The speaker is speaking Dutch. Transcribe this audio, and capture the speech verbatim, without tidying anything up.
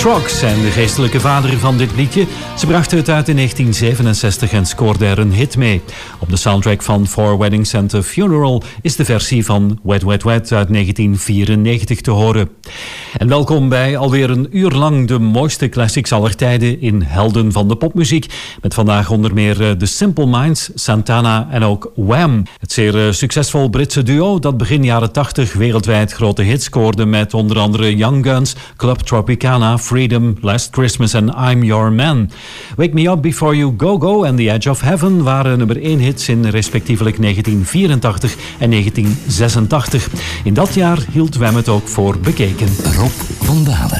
Trucks zijn de geestelijke vader van dit liedje. Ze brachten het uit in negentien zevenenzestig en scoorden er een hit mee. Op de soundtrack van Four Weddings and a Funeral is de versie van Wet Wet Wet uit negentien vierennegentig te horen. En welkom bij alweer een uur lang de mooiste classics aller tijden in Helden van de popmuziek. Met vandaag onder meer The Simple Minds, Santana en ook Wham. Het zeer succesvol Britse duo dat begin jaren tachtig wereldwijd grote hits scoorde met onder andere Young Guns, Club Tropicana, Freedom, Last Christmas en I'm Your Man. Wake Me Up Before You Go Go en The Edge of Heaven waren nummer één hits in respectievelijk negentien vierentachtig en negentien zesentachtig. In dat jaar hield Wham het ook voor bekeken. Rob van Dalen.